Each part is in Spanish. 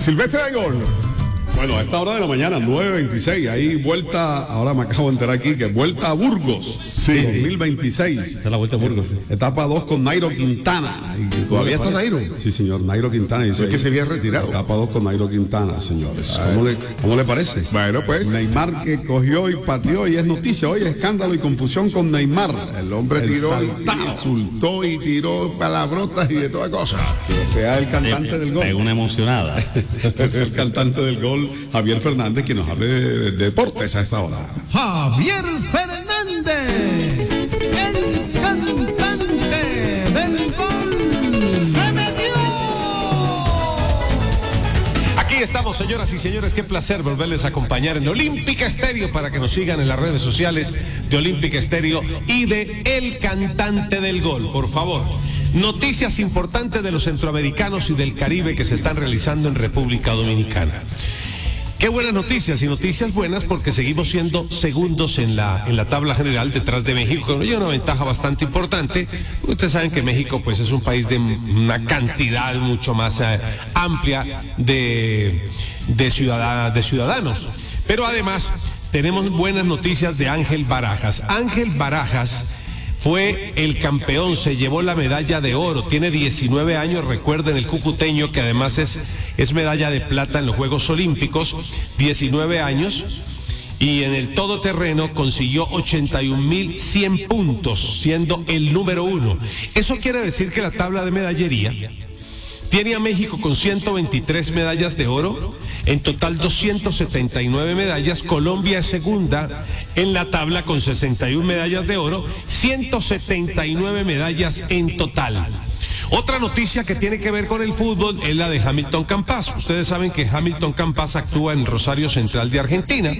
Silvestre Dangond. Bueno, a esta hora de la mañana, 9:26, ahí vuelta, ahora me acabo de enterar aquí que vuelta a Burgos, sí, 2026. Esta es la vuelta a Burgos. Sí. Etapa 2 con Nairo Quintana. ¿Todavía está Nairo? Sí, señor, Nairo Quintana. Dice que se había retirado. Etapa 2 con Nairo Quintana, señores. ¿Cómo le parece? Bueno, pues. Neymar que cogió y pateó y es noticia. Hoy escándalo y confusión con Neymar. El hombre tiró, insultó y tiró palabrotas y de toda cosa. Que sea el cantante del gol. Es una emocionada. Es el cantante del gol, Javier Fernández, que nos hable de deportes a esta hora. Javier Fernández, el cantante del gol, se metió. Aquí estamos, señoras y señores, qué placer volverles a acompañar en Olímpica Estéreo para que nos sigan en las redes sociales de Olímpica Estéreo y de El Cantante del Gol, por favor. Noticias importantes de los centroamericanos y del Caribe que se están realizando en República Dominicana. Qué buenas noticias, y noticias buenas porque seguimos siendo segundos en la tabla general detrás de México. Hay una ventaja bastante importante. Ustedes saben que México pues es un país de una cantidad mucho más amplia de ciudadanos. Pero además tenemos buenas noticias de Ángel Barajas. Ángel Barajas fue el campeón, se llevó la medalla de oro, tiene 19 años, recuerden, el cucuteño, que además es medalla de plata en los Juegos Olímpicos, 19 años, y en el todoterreno consiguió 81.100 puntos, siendo el número 1. Eso quiere decir que la tabla de medallería tiene a México con 123 medallas de oro, en total 279 medallas. Colombia es segunda en la tabla con 61 medallas de oro, 179 medallas en total. Otra noticia que tiene que ver con el fútbol es la de Hamilton Campas. Ustedes saben que Hamilton Campas actúa en Rosario Central de Argentina.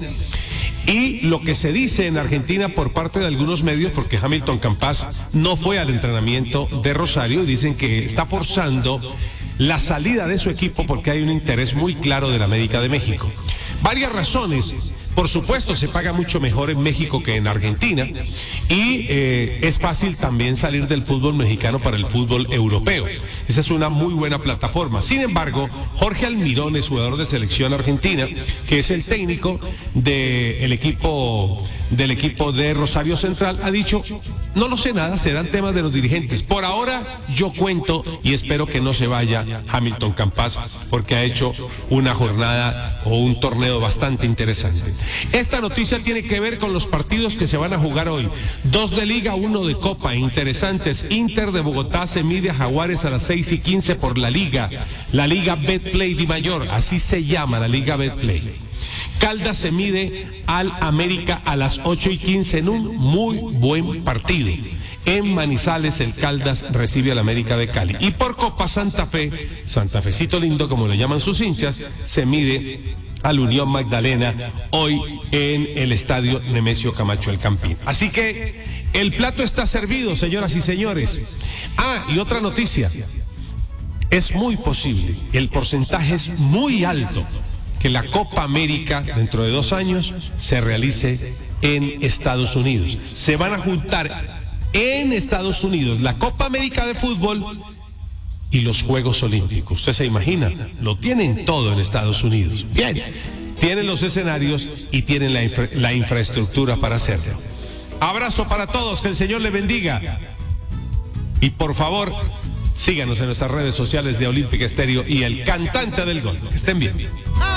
Y lo que se dice en Argentina por parte de algunos medios, porque Hamilton Campas no fue al entrenamiento de Rosario, dicen que está forzando la salida de su equipo porque hay un interés muy claro de la América de México. Varias razones. Por supuesto, se paga mucho mejor en México que en Argentina y es fácil también salir del fútbol mexicano para el fútbol europeo. Esa es una muy buena plataforma. Sin embargo, Jorge Almirón es jugador de selección argentina, que es el técnico del equipo de Rosario Central, ha dicho: no lo sé nada, serán temas de los dirigentes. Por ahora yo cuento y espero que no se vaya Hamilton Campas porque ha hecho una jornada o un torneo bastante interesante. Esta noticia tiene que ver con los partidos que se van a jugar hoy. 2 de Liga, 1 de Copa, interesantes. Inter de Bogotá se mide a Jaguares a las 6:15 por la Liga Betplay Di Mayor, así se llama, la Liga Betplay. Caldas se mide al América a las 8:15 en un muy buen partido. En Manizales el Caldas recibe al América de Cali. Y por Copa Santa Fe, Santafecito lindo como le llaman sus hinchas, se mide al Unión Magdalena hoy en el estadio Nemesio Camacho El Campín. Así que el plato está servido, señoras y señores. Y otra noticia. Es muy posible, el porcentaje es muy alto, que la Copa América dentro de 2 años se realice en Estados Unidos. Se van a juntar en Estados Unidos la Copa América de fútbol y los Juegos Olímpicos. Usted se imagina, lo tienen todo en Estados Unidos. Bien, tienen los escenarios y tienen la infraestructura para hacerlo. Abrazo para todos, que el Señor le bendiga. Y por favor, síganos en nuestras redes sociales de Olímpica Estéreo y El Cantante del Gol. Que estén bien.